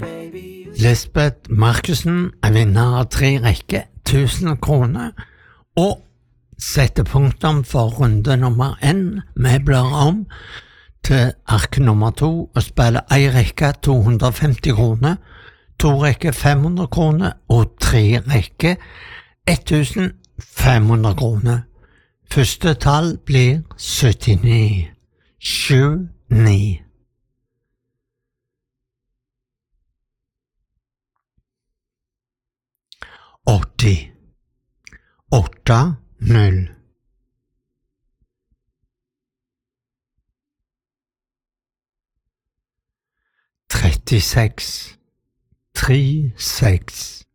Lisbeth Markussen er vinner av 3 rekker, 1000 kroner, og setter punktum for runde nummer 1. Vi blar om til ark nummer 2 og spiller 1 rekke 250 kroner, 2 rekker 500 kroner og 3 rekker 1500 kroner. Første tall blir 79. 7-9. Åtti. 8-0. 36. 3-6.